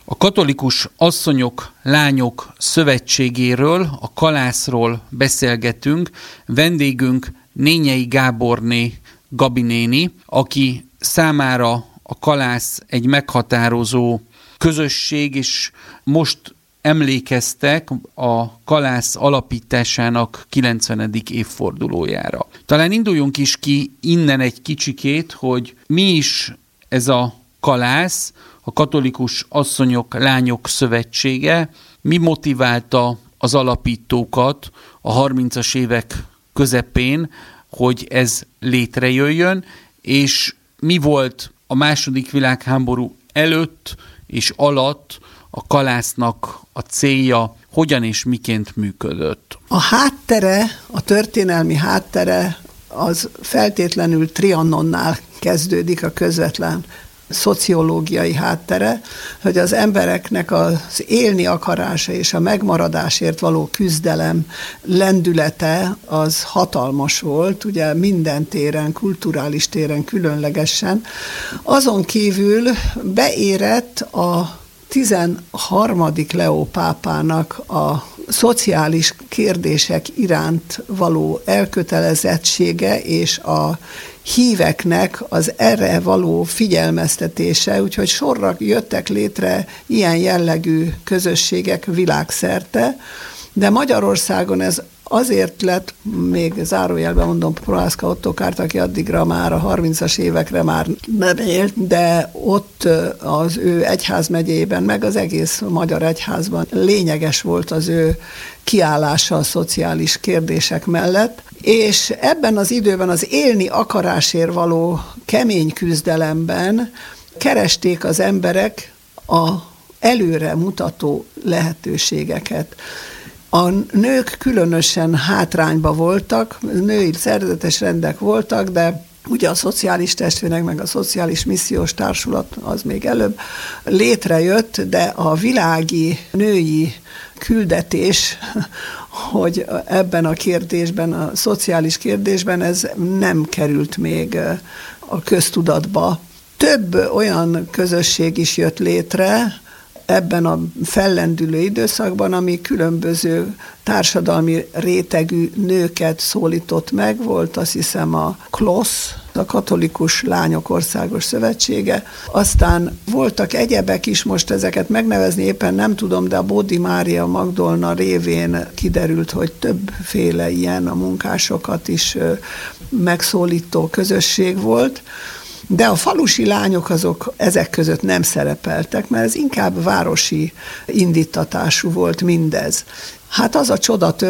A Katolikus Asszonyok, Lányok Szövetségéről, a Kalászról beszélgetünk. Vendégünk Nényei Gáborné Gabi néni, aki számára a Kalász egy meghatározó közösség, és most emlékeztek a Kalász alapításának 90. évfordulójára. Talán induljunk is ki innen egy kicsikét, hogy mi is ez a Kalász, a Katolikus Asszonyok, Lányok Szövetsége, mi motiválta az alapítókat a 30-as évek közepén, hogy ez létrejöjjön, és mi volt a II. Világháború előtt és alatt a Kalásznak a célja, hogyan és miként működött? A háttere, a történelmi háttere az feltétlenül Trianonnál kezdődik, a közvetlen szociológiai háttere, hogy az embereknek az élni akarása és a megmaradásért való küzdelem lendülete az hatalmas volt, ugye minden téren, kulturális téren különlegesen. Azon kívül beérett a 13. Leó pápának a szociális kérdések iránt való elkötelezettsége és a híveknek az erre való figyelmeztetése, úgyhogy sorra jöttek létre ilyen jellegű közösségek világszerte, de Magyarországon ez azért lett, még zárójelben mondom, Prohászka Ottokárt, aki addigra már a 30-as évekre már nem élt, de ott az ő egyházmegyében, meg az egész magyar egyházban lényeges volt az ő kiállása a szociális kérdések mellett, és ebben az időben az élni akarásért való kemény küzdelemben keresték az emberek a előre mutató lehetőségeket. A nők különösen hátrányba voltak, női szerzetes rendek voltak, de ugye a szociális testvérek, meg a szociális missziós társulat az még előbb létrejött, de a világi női küldetés, hogy ebben a kérdésben, a szociális kérdésben ez nem került még a köztudatba. Több olyan közösség is jött létre ebben a fellendülő időszakban, ami különböző társadalmi rétegű nőket szólított meg. Volt azt hiszem a KLOSZ, a Katolikus Lányok Országos Szövetsége. Aztán voltak egyebek is, most ezeket megnevezni éppen nem tudom, de a Bódi Mária Magdolna révén kiderült, hogy többféle ilyen a munkásokat is megszólító közösség volt. De a falusi lányok azok ezek között nem szerepeltek, mert ez inkább városi indítatású volt mindez. Hát az a csoda